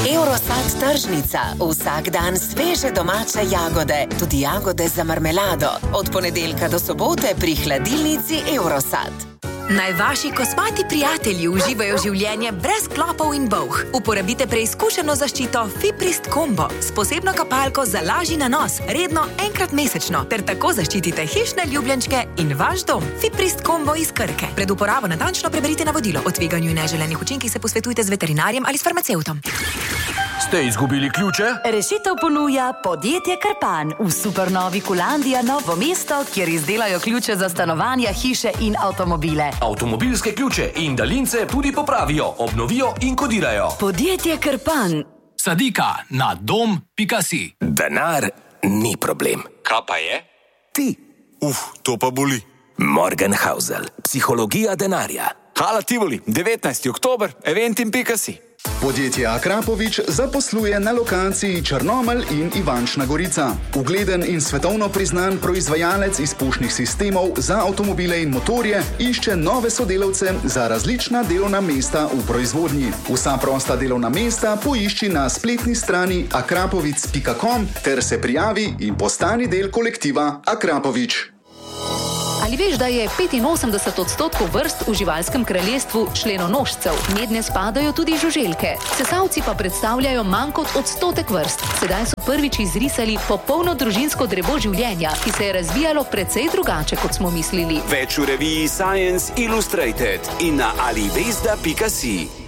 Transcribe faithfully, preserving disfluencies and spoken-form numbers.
Eurosad tržnica. Vsak dan sveže domače jagode, tudi jagode za marmelado. Od ponedeljka do sobote pri hladilnici Eurosad. Naj vaši kosmati prijatelji uživajo življenje brez klopov in bolh. Uporabite preizkušeno zaščito Fiprist Combo s posebno kapalko za lažji nanos, redno enkrat mesečno, ter tako zaščitite hišne ljubljenčke in vaš dom. Fiprist Combo iz Krke. Pred uporabo natančno preberite navodilo. O tveganju in neželenih učinkih se posvetujte z veterinarjem ali s farmacevtom. Ste izgubili ključe? Rešitev ponuja podjetje Krpan v supernovi Kulandija Novo mesto, kjer izdelajo ključe za stanovanja, hiše in avtomobile. Avtomobilske ključe in daljince tudi popravijo, obnovijo in kodirajo. Podjetje Krpan. Sadika na dom pika si. Denar ni problem. Kaj pa je? Ti. Uf, to pa boli. Morgan Housel. Psihologija denarja. Hala Tivoli, devetnajsti oktober, eventim pika si. Podjetje Akrapovič zaposluje na lokaciji Črnomelj in Ivančna Gorica. Ugleden in svetovno priznan proizvajalec izpušnih sistemov za avtomobile in motorje išče nove sodelavce za različna delovna mesta v proizvodnji. Vsa prosta delovna mesta poišči na spletni strani akrapovic pika com ter se prijavi in postani del kolektiva Akrapovič. Ali veš, da je petinosemdeset odstotkov vrst v živalskem kraljestvu členonožcev? Mednje spadajo tudi žuželke. Sesalci pa predstavljajo manj kot odstotek vrst. Sedaj so prvič izrisali popolno družinsko drevo življenja, ki se je razvijalo precej drugače, kot smo mislili. Več v reviji Science Illustrated in na alivesda pika si.